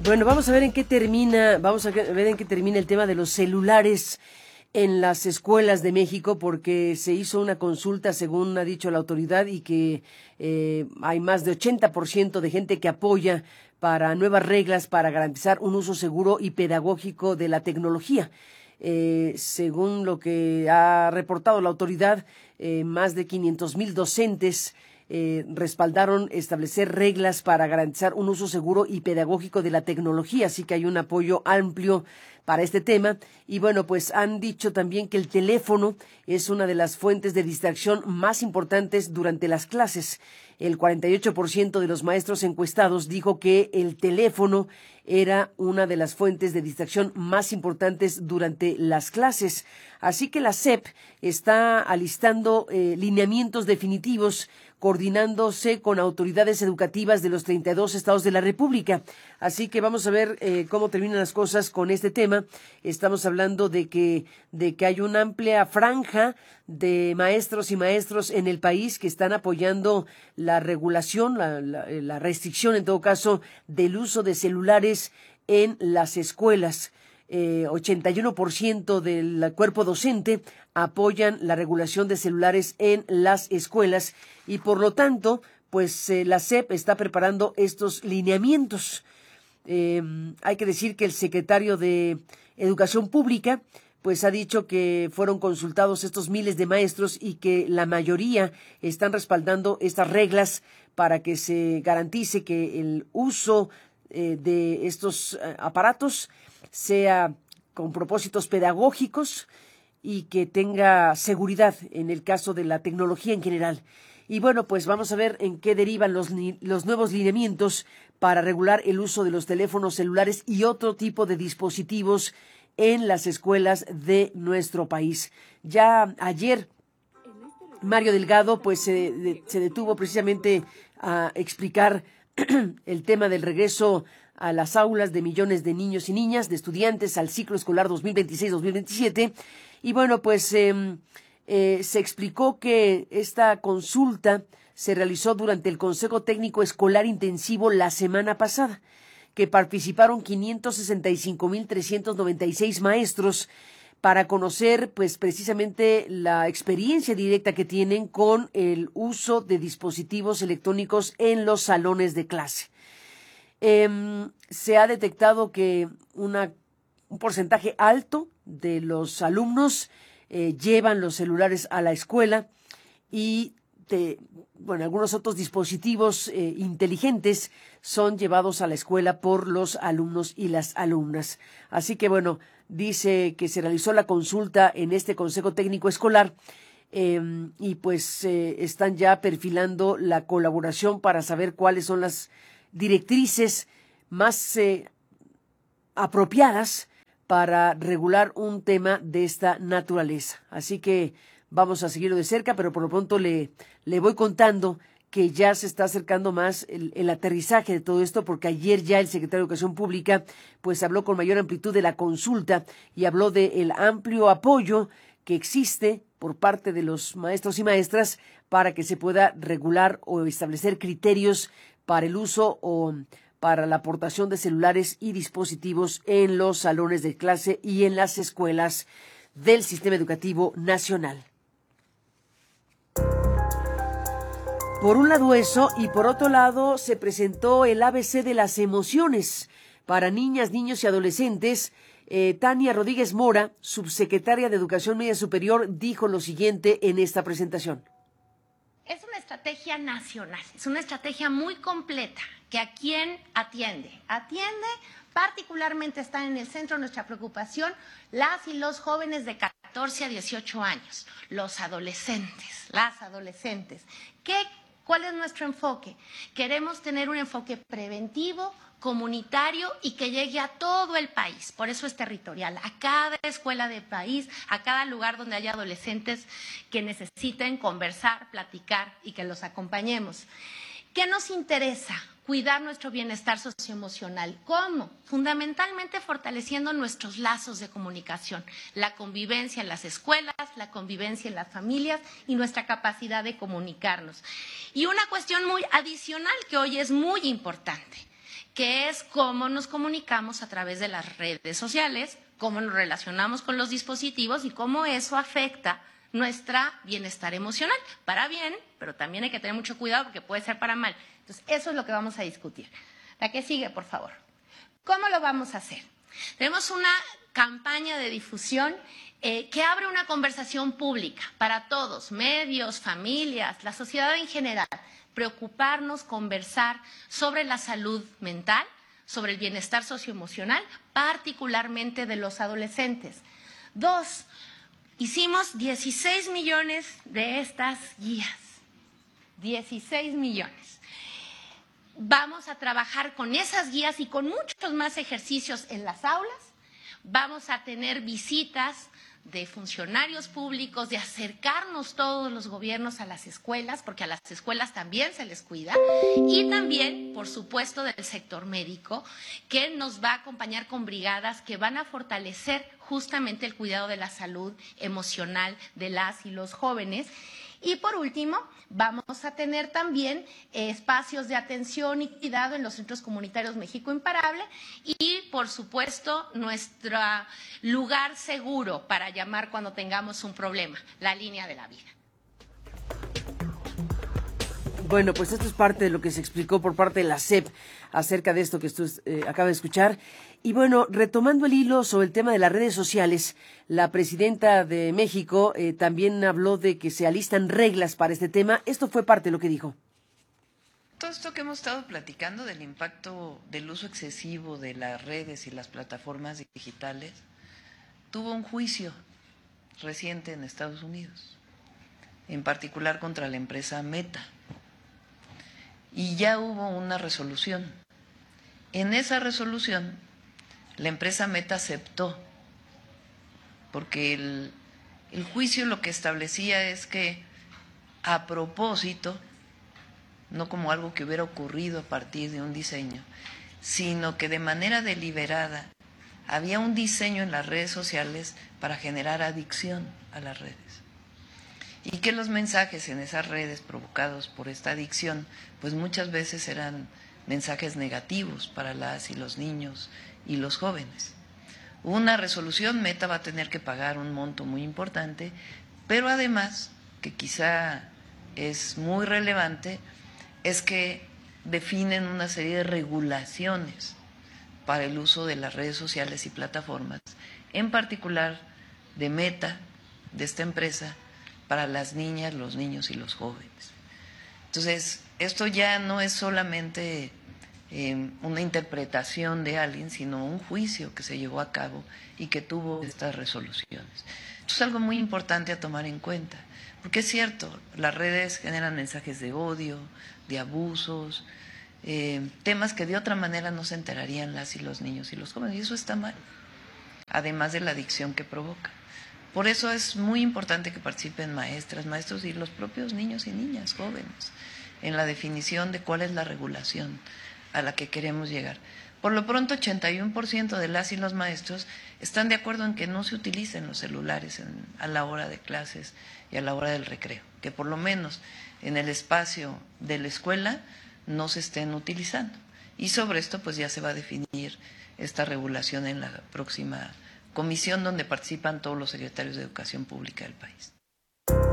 Bueno, vamos a ver en qué termina, el tema de los celulares en las escuelas de México, porque se hizo una consulta, según ha dicho la autoridad, y que hay más de 80% de gente que apoya para nuevas reglas para garantizar un uso seguro y pedagógico de la tecnología. Según lo que ha reportado la autoridad, más de 500,000 docentes respaldaron establecer reglas para garantizar un uso seguro y pedagógico de la tecnología, así que hay un apoyo amplio para este tema. Y bueno, pues han dicho también que el teléfono es una de las fuentes de distracción más importantes durante las clases. El 48% de los maestros encuestados dijo que el teléfono era una de las fuentes de distracción más importantes durante las clases. Así que la SEP está alistando lineamientos definitivos, coordinándose con autoridades educativas de los 32 estados de la República. Así que vamos a ver cómo terminan las cosas con este tema. Estamos hablando de que hay una amplia franja de maestros y maestros en el país que están apoyando la regulación, la restricción en todo caso del uso de celulares en las escuelas. 81% del cuerpo docente apoyan la regulación de celulares en las escuelas y por lo tanto, pues la SEP está preparando estos lineamientos. Hay que decir que el secretario de Educación Pública pues ha dicho que fueron consultados estos miles de maestros y que la mayoría están respaldando estas reglas para que se garantice que el uso de estos aparatos sea con propósitos pedagógicos y que tenga seguridad en el caso de la tecnología en general. Y bueno, pues vamos a ver en qué derivan los nuevos lineamientos para regular el uso de los teléfonos celulares y otro tipo de dispositivos en las escuelas de nuestro país. Ya ayer Mario Delgado pues se detuvo precisamente a explicar el tema del regreso a las aulas de millones de niños y niñas, de estudiantes al ciclo escolar 2026-2027. Y bueno, pues se explicó que esta consulta se realizó durante el Consejo Técnico Escolar Intensivo la semana pasada, que participaron 565,396 maestros para conocer pues precisamente la experiencia directa que tienen con el uso de dispositivos electrónicos en los salones de clase. Se ha detectado que un porcentaje alto de los alumnos llevan los celulares a la escuela y algunos otros dispositivos inteligentes son llevados a la escuela por los alumnos y las alumnas. Así que bueno, dice que se realizó la consulta en este Consejo Técnico Escolar y pues están ya perfilando la colaboración para saber cuáles son las directrices más apropiadas para regular un tema de esta naturaleza. Así que vamos a seguirlo de cerca, pero por lo pronto le voy contando que ya se está acercando más el aterrizaje de todo esto, porque ayer ya el secretario de Educación Pública pues habló con mayor amplitud de la consulta y habló del amplio apoyo que existe por parte de los maestros y maestras para que se pueda regular o establecer criterios para el uso o para la aportación de celulares y dispositivos en los salones de clase y en las escuelas del sistema educativo nacional. Por un lado eso, y por otro lado se presentó el ABC de las emociones para niñas, niños y adolescentes. Tania Rodríguez Mora, subsecretaria de Educación Media Superior, dijo lo siguiente en esta presentación. Es una estrategia nacional, es una estrategia muy completa que a quién atiende. Atiende, particularmente están en el centro de nuestra preocupación las y los jóvenes de 14 a 18 años, los adolescentes, las adolescentes. ¿Cuál es nuestro enfoque? Queremos tener un enfoque preventivo, comunitario y que llegue a todo el país. Por eso es territorial, a cada escuela del país, a cada lugar donde haya adolescentes que necesiten conversar, platicar y que los acompañemos. ¿Qué nos interesa? Cuidar nuestro bienestar socioemocional. ¿Cómo? Fundamentalmente fortaleciendo nuestros lazos de comunicación, la convivencia en las escuelas, la convivencia en las familias y nuestra capacidad de comunicarnos. Y una cuestión muy adicional que hoy es muy importante, que es cómo nos comunicamos a través de las redes sociales, cómo nos relacionamos con los dispositivos y cómo eso afecta nuestro bienestar emocional, para bien, pero también hay que tener mucho cuidado porque puede ser para mal. Entonces, eso es lo que vamos a discutir. La que sigue, por favor. ¿Cómo lo vamos a hacer? Tenemos una campaña de difusión que abre una conversación pública para todos, medios, familias, la sociedad en general. Preocuparnos, conversar sobre la salud mental, sobre el bienestar socioemocional, particularmente de los adolescentes. 2, hicimos 16 millones de estas guías. 16 millones. Vamos a trabajar con esas guías y con muchos más ejercicios en las aulas. Vamos a tener visitas de funcionarios públicos, de acercarnos todos los gobiernos a las escuelas, porque a las escuelas también se les cuida, y también, por supuesto, del sector médico, que nos va a acompañar con brigadas que van a fortalecer justamente el cuidado de la salud emocional de las y los jóvenes. Y por último, vamos a tener también espacios de atención y cuidado en los centros comunitarios México Imparable y, por supuesto, nuestro lugar seguro para llamar cuando tengamos un problema, la línea de la vida. Bueno, pues esto es parte de lo que se explicó por parte de la SEP acerca de esto que usted acaba de escuchar. Y bueno, retomando el hilo sobre el tema de las redes sociales, la presidenta de México también habló de que se alistan reglas para este tema. Esto fue parte de lo que dijo. Todo esto que hemos estado platicando del impacto del uso excesivo de las redes y las plataformas digitales tuvo un juicio reciente en Estados Unidos, en particular contra la empresa Meta. Y ya hubo una resolución. En esa resolución, la empresa Meta aceptó, porque el juicio lo que establecía es que a propósito, no como algo que hubiera ocurrido a partir de un diseño, sino que de manera deliberada había un diseño en las redes sociales para generar adicción a las redes. Y que los mensajes en esas redes provocados por esta adicción, pues muchas veces eran mensajes negativos para las y los niños y los jóvenes. Una resolución, Meta va a tener que pagar un monto muy importante, pero además, que quizá es muy relevante, es que definen una serie de regulaciones para el uso de las redes sociales y plataformas, en particular de Meta, de esta empresa, para las niñas, los niños y los jóvenes. Entonces, esto ya no es solamente una interpretación de alguien, sino un juicio que se llevó a cabo y que tuvo estas resoluciones. Esto es algo muy importante a tomar en cuenta, porque es cierto, las redes generan mensajes de odio, de abusos, temas que de otra manera no se enterarían las y los niños y los jóvenes, y eso está mal, además de la adicción que provoca. Por eso es muy importante que participen maestras, maestros y los propios niños y niñas jóvenes en la definición de cuál es la regulación a la que queremos llegar. Por lo pronto, 81% de las y los maestros están de acuerdo en que no se utilicen los celulares a la hora de clases y a la hora del recreo, que por lo menos en el espacio de la escuela no se estén utilizando. Y sobre esto pues ya se va a definir esta regulación en la próxima comisión donde participan todos los secretarios de Educación Pública del país.